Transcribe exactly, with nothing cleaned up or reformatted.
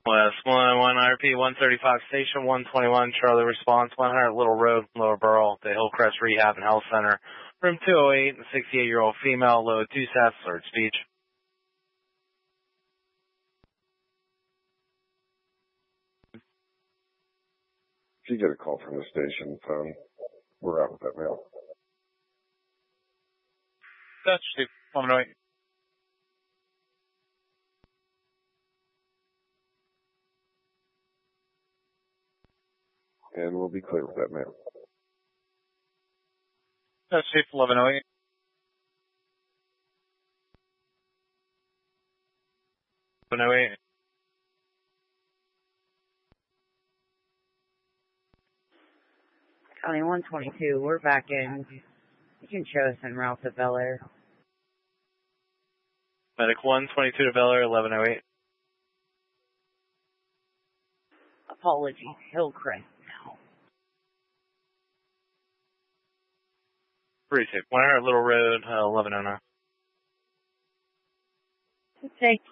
West one one R P one thirty-five Station one twenty-one Charlie response one hundred Little Road, Lower Borough, the Hillcrest Rehab and Health Center, room two oh eight, and sixty-eight-year-old female, low two sats, slurred speech. If you get a call from the station phone, we're out with that mail. That's Steve. One minute. And we'll be clear with that mail. That's Steve. eleven oh eight. eleven oh eight. County one twenty-two, we're back in. You can show us en route to Bel Air. Medic one twenty-two to Bel Air, eleven oh eight. Apologies, Hillcrest now. Retake one hundred Little Road, uh, eleven oh nine. Thank